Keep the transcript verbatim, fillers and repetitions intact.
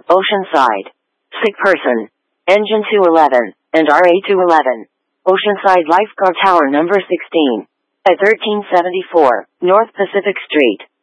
Oceanside. Sick person. Engine two eleven, and R A two eleven. Oceanside Lifeguard Tower number sixteen. At thirteen seventy-four, North Pacific Street.